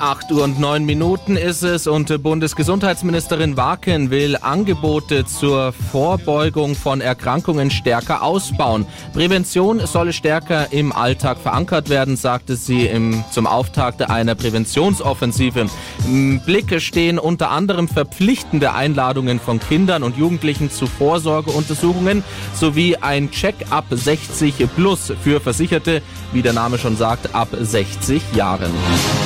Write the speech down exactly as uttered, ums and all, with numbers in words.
acht Uhr und neun Minuten ist es und Bundesgesundheitsministerin Waken will Angebote zur Vorbeugung von Erkrankungen stärker ausbauen. Prävention solle stärker im Alltag verankert werden, sagte sie im, zum Auftakt einer Präventionsoffensive. Im Blick stehen unter anderem verpflichtende Einladungen von Kindern und Jugendlichen zu Vorsorgeuntersuchungen sowie ein Check-up sechzig plus für Versicherte, wie der Name schon sagt, ab sechzig Jahren.